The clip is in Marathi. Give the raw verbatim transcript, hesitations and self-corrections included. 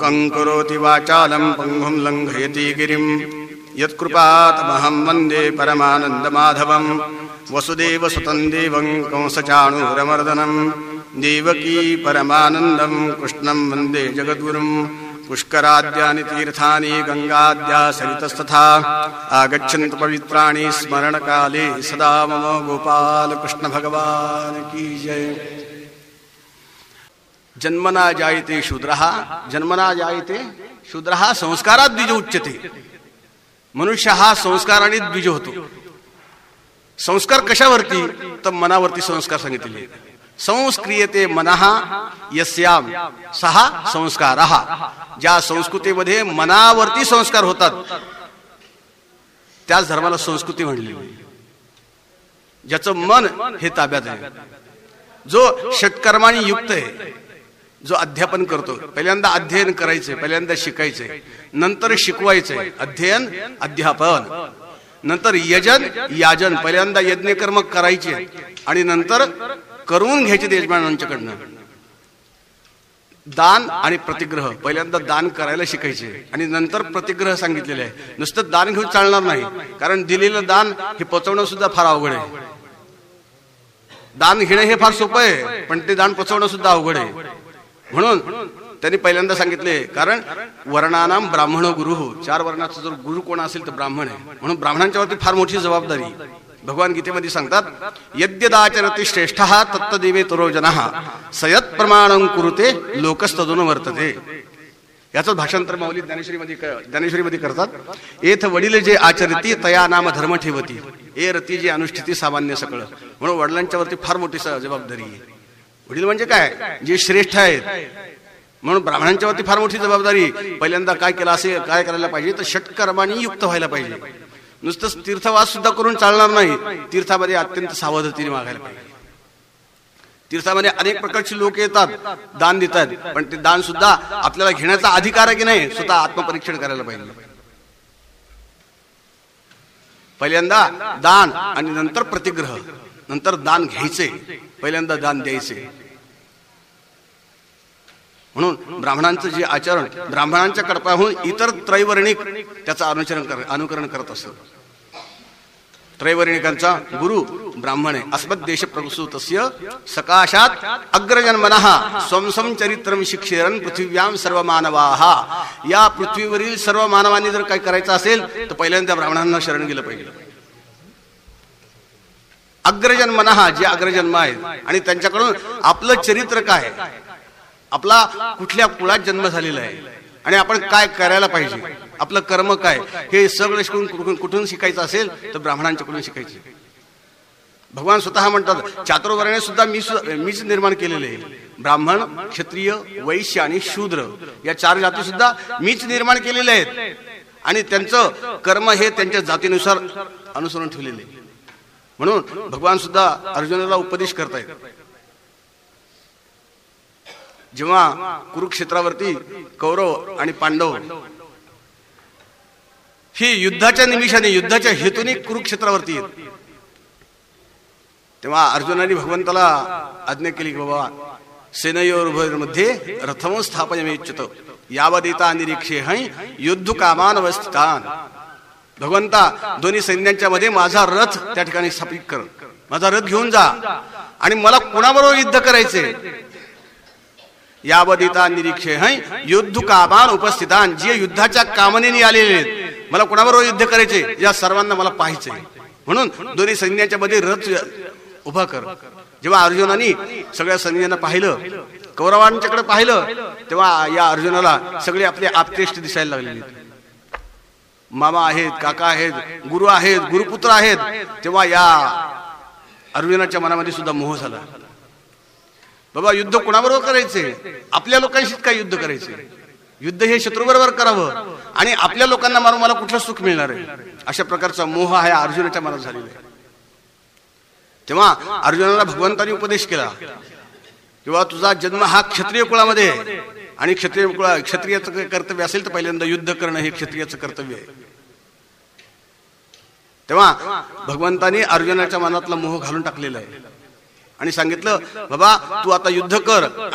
कंकरोति वाचालं पंगुं लंघयति गिरिं यत्कृपातमहं वन्दे परमानन्दमाधवं वसुदेवसुतं देवं कंसचाणूरमर्दनं देवकी परमानन्दं कृष्णं वन्दे जगद्गुरुं पुष्कराद्यानि तीर्थानि गंगाद्या सरितस्तथा आगच्छन्तु पवित्राणि स्मरणकाले सदा मम गोपाल कृष्ण भगवान की जय। जन्मना जायते शूद्रः जन्मना जायते शूद्रः संस्कारात द्विज उच्यते। मनुष्य हा संस्काराने द्विज होतो। संस्कार कशावरती? तर मनावरती संस्कार सांगितले। संस्क्रियते मनः यस्याम सहा संस्कारः। ज्या संस्कृतीमध्ये मनावरती संस्कार होतात त्याच धर्माला संस्कृती म्हणली। ज्याचं मन हे ताब्यात आहे, जो षटकर्मांनी युक्त आहे, जो अध्यापन करतो, पहिल्यांदा अध्ययन करायचंय, पहिल्यांदा शिकायचंय, नंतर शिकवायचंय, अध्ययन अध्यापन, नंतर यजन याजन, पहिल्यांदा यज्ञ कर्म करायचे आणि नंतर करून घ्यायचे यजमानांच्याकडनं। दान आणि प्रतिग्रह, पहिल्यांदा दान करायला शिकायचे आणि नंतर प्रतिग्रह सांगितलेले आहे। नुसतं दान घेऊन चालणार नाही, कारण दिलेलं दान हे पचवणं सुद्धा फार अवघड आहे। दान घेणं हे फार सोपं आहे, पण ते दान पचवणं सुद्धा अवघड आहे। म्हणून त्यांनी पहिल्यांदा सांगितले, कारण वर्णानाम ब्राह्मण गुरु, चार वर्णाचा जर गुरु कोण असेल तर ब्राह्मण आहे। म्हणून ब्राह्मणांच्या वरती फार मोठी जबाबदारी भगवान गीतेमध्ये सांगतात, यद्यदाचरति श्रेष्ठः तत्तदेवे तरो जनः सयत प्रमाणं कुरुते लोकस्तदुन वर्तते। याचं भाषांतर माऊली ज्ञानेश्वरीमध्ये ज्ञानेश्वरीमध्ये करतात। एथ वडील जे आचरती तया नाम धर्म ठेवती, ए रती जे अनुष्ठिती सामान्य सकळ। म्हणून वडिलांच्या वरती फार मोठी जबाबदारी आहे। वडील म्हणजे काय? जे श्रेष्ठ आहेत। म्हणून ब्राह्मणांच्या वरती फार मोठी जबाबदारी। पहिल्यांदा काय केलं असे काय करायला पाहिजे तर षटकर्मांनी युक्त व्हायला पाहिजे। नुसतंच तीर्थवास सुद्धा करून चालणार नाही, तीर्थामध्ये अत्यंत सावधतेने वागायला पाहिजे। तीर्थामध्ये अनेक प्रकारची लोक येतात, दान देतात, पण ते दान सुद्धा आपल्याला घेण्याचा अधिकार आहे की नाही स्वतः आत्मपरीक्षण करायला पाहिजे। पहिल्यांदा दान आणि नंतर प्रतिग्रह, नंतर दान घ्यायचे, पहिल्यांदा दान द्यायचे। म्हणून ब्राह्मणांचं जे आचरण, ब्राह्मणांच्या कडपाहून इतर त्रैवर्णिक त्याचं अनुसरण कर अनुकरण करत असत। त्रैवर्णिकांचा गुरु ब्राह्मण आहे। अस्मत् देश प्रसूतस्य सकाशात अग्रजन्मनः स्वंसं चरित्रम शिक्षेरन पृथिव्याम सर्व मानवाः। या पृथ्वीवरील सर्व मानवांनी जर काय करायचं असेल तर पहिल्यांदा ब्राह्मणांना शरण गेलं पाहिजे। अग्रजन्मनः जे अग्रजन्म आहेत आणि त्यांच्याकडून आपलं चरित्र काय, आपला कुठल्या कुळात जन्म झालेला आहे आणि आपण काय करायला पाहिजे, आपलं कर्म काय, हे सगळं शिकून कुठून शिकायचं असेल तर ब्राह्मणांच्याकडून शिकायचे। भगवान स्वतः म्हणतात, चातुर्वर्ण्य सुद्धा मी मीच निर्माण केलेले आहे। ब्राह्मण, क्षत्रिय, वैश्य आणि शूद्र या चार जाती सुद्धा मीच निर्माण केलेले आहेत आणि त्यांचं कर्म हे त्यांच्या जातीनुसार अनुसरून ठेवलेले आहे। म्हणून भगवान सुद्धा अर्जुनाला उपदेश करतायत। जेव्हा कुरुक्षेत्रावरती कौरव आणि पांडव ही युद्धाच्या निमिषाने, युद्धाच्या हेतूने कुरुक्षेत्रावरती येत, तेव्हा अर्जुनाने भगवंताला आज्ञा केली की बाबा सेनयोर्मध्ये रथम स्थापयमेच्युत यावदेता निरीक्षेहं युद्धकामान अवस्थितान। भगवंता दोन्ही सैन्यांच्या मध्ये माझा रथ त्या ठिकाणी स्थापित कर, माझा रथ घेऊन जा आणि मला कोणाबरोबर युद्ध करायचे। यावदिता निरीक्षेहं युद्धकामान उपस्थितान, जे युद्धाच्या कामनेने आलेले आहेत, मला कोणाबरोबर युद्ध करायचे या सर्वांना मला पाहायचे। म्हणून दोन्ही सैन्याच्या मध्ये रथ उभा कर। जेव्हा अर्जुनाने सगळ्या सैन्यांना पाहिलं, कौरवांच्याकडे पाहिलं, तेव्हा या अर्जुनाला सगळे आपले आप्तेष्ट दिसायला लागलेले, मामा आहेत, काका आहेत, गुरु आहेत, गुरुपुत्र आहेत। तेव्हा या अर्जुनाच्या मनामध्ये सुद्धा मोह झाला, बाबा युद्ध कोणाबरोबर करायचे, आपल्या लोकांशी काय युद्ध करायचे, युद्ध हे शत्रूबरोबर करावं आणि आपल्या लोकांना मारून मला कुठलं सुख मिळणार आहे, अशा प्रकारचा मोह हा अर्जुनाच्या मनात झालेला आहे। तेव्हा अर्जुनाला भगवंतांनी उपदेश केला किंवा तुझा जन्म हा क्षत्रिय कुळामध्ये आहे आणि क्षत्रिय कुळा क्षत्रियाचं कर्तव्य असेल तर पहिल्यांदा युद्ध करणं हे क्षत्रियाचं कर्तव्य आहे। तेव्हा भगवंतांनी अर्जुनाच्या मनातला मोह घालून टाकलेला आहे आणि सांगितलं, बाबा तू आता युद्ध कर